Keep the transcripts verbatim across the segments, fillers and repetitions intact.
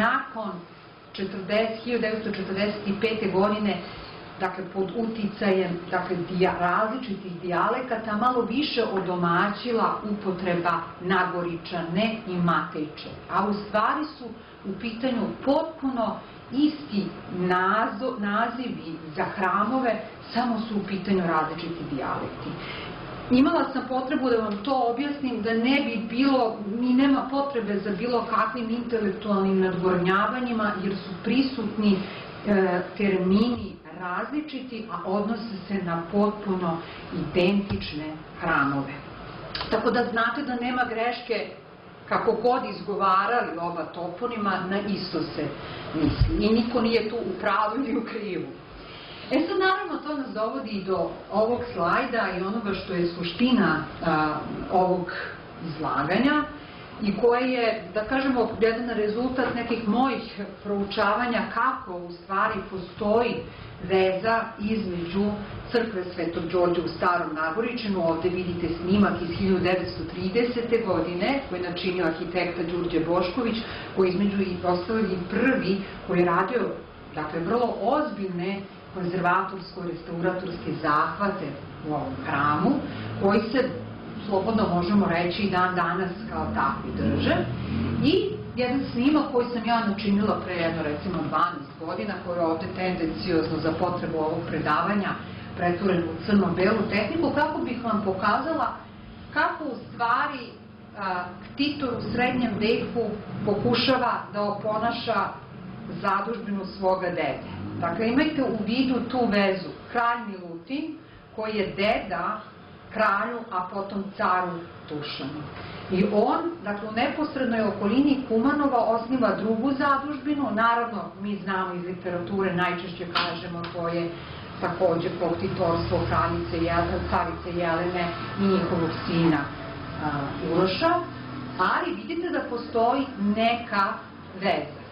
nakon hiljadu devetsto četrdeset pete. godine, dakle, pod uticajem dakle, dija, različitih dijalekata, malo više odomaćila upotreba Nagoričane i Matejče. A u stvari su u pitanju potpuno isti nazo, nazivi za hramove, samo su u pitanju različiti dijalekti. Imala sam potrebu da vam to objasnim, da ne bi bilo, ni nema potrebe za bilo kakvim intelektualnim nadgornjavanjima, jer su prisutni e, termini različiti, a odnose se na potpuno identične hramove. Tako da znate da nema greške, kako god izgovarali oba toponima, na isto se misli. I niko nije tu u pravu ili u krivu. E sad, naravno, to nas dovodi i do ovog slajda i onoga što je suština a, ovog izlaganja i koje je, da kažemo, jedan rezultat nekih mojih proučavanja kako u stvari postoji veza između crkve Svetog Đorđa u Starom Nagoričanu. Ovde vidite snimak iz hiljadu devetsto tridesete. godine koji je načinio arhitekta Đurđe Bošković, koji između i ostalog i prvi koji je radio, dakle, vrlo ozbiljne konzervatorsko-restauratorske zahvate u ovom hramu, koji se, slobodno možemo reći, i dan danas kao takvi drže. I jedan snimak koji sam ja načinila pre jedno, recimo, dvanaest godina, koji je ovde tendenciozno za potrebu ovog predavanja pretvoren u crno-belu tehniku, kako bih vam pokazala kako u stvari a, Ktitor u srednjem veku pokušava da oponaša zadužbinu svoga dede. Dakle, imajte u vidu tu vezu. Kralj Milutin, koji je deda kralju, a potom caru Dušanu. I on, dakle, u neposrednoj okolini Kumanova osniva drugu zadužbinu. Naravno, mi znamo iz literature, najčešće kažemo, to je takođe poktitorstvo kraljice, carice Jelene i njihovog sina a, Uroša. Ali vidite da postoji neka veza.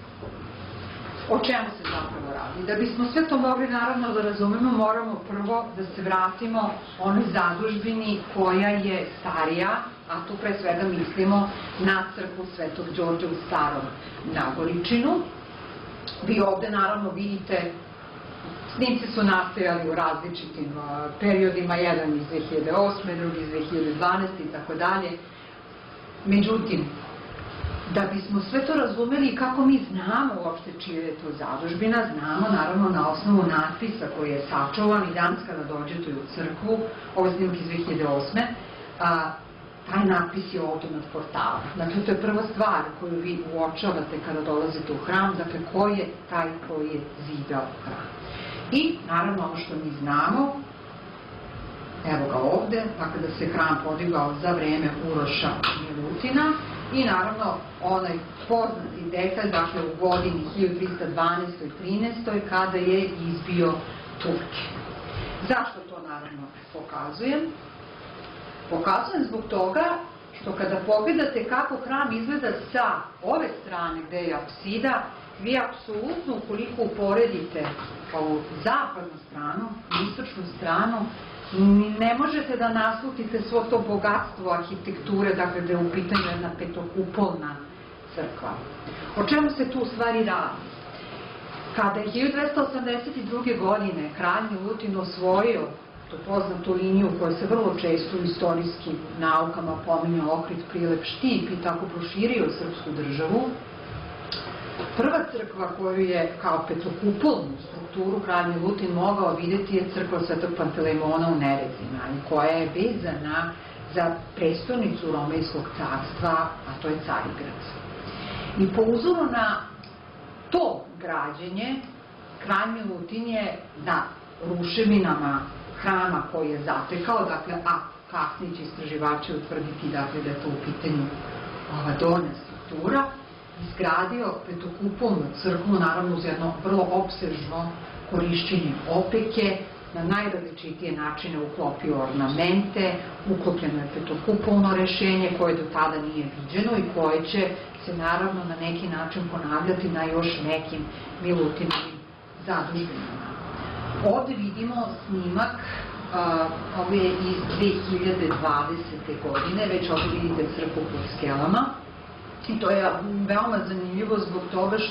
O čemu se zapravo radi? Da bismo sve to mogli, naravno, da razumemo, moramo prvo da se vratimo onoj zadužbini koja je starija, a tu pre svega mislimo na crkvu Svetog Đorđa u Starom Nagoričinu. Vi ovde, naravno, vidite, snimci su nastajali u različitim periodima, jedan iz dve hiljade osme. drugi iz dve hiljade dvanaeste. i tako dalje. Međutim, da bismo sve to razumeli i kako mi znamo uopšte čija je to zadužbina, znamo naravno na osnovu natpisa koji je sačuvan i danas kada dođete u crkvu, ovo snimak iz dve hiljade osme. A, taj natpis je ovdje nad portalom. Dakle, to je prva stvar koju vi uočavate kada dolazite u hram, dakle, ko je taj koji je zidao hram. I naravno ono što mi znamo, evo ga ovde, dakle da se hram podigao za vreme Uroša Milutina. I naravno onaj poznati detalj, dakle u godini hiljadu trista dvanaestoj i trinaestoj. kada je izbio Turke. Zašto to naravno pokazujem? Pokazujem zbog toga što kada pogledate kako hram izgleda sa ove strane gde je apsida, vi apsolutno, ukoliko uporedite ovu zapadnu stranu, istočnu stranu, ne možete da naslutite svo to bogatstvo arhitekture, dakle da je u pitanju jedna petokupolna crkva. O čemu se tu u stvari radi? Kada je hiljadu dvesta osamdeset druge. godine kralj Milutin osvojio tu poznatu liniju koja se vrlo često u istorijskim naukama pominje Ohrid, Prilep, Štip i tako proširio srpsku državu, prva crkva koju je kao petokupolnu strukturu kralj Milutin mogao videti je crkva Svetog Pantelejmona u Nerezima, koja je vezana za prestolnicu Romejskog carstva, a to je Carigrad. I po uzoru na to građenje, kralj Milutin je na ruševinama hrama koji je zatekao, dakle, a kasnije će istraživači utvrditi dakle, da je to u pitanju ova donja struktura, izgradio petokupolnu crkvu, naravno uz jedno vrlo opsežno korišćenje opeke, na najrazličitije načine uklopio ornamente, uklopljeno je petokupolno rešenje koje do tada nije viđeno i koje će se naravno na neki način ponavljati na još nekim Milutinovim zadužbinama. Ovde vidimo snimak, ovo je iz dve hiljade dvadesete. godine, već ovde vidite crkvu pod skelama. I to je veoma zanimljivo zbog toga što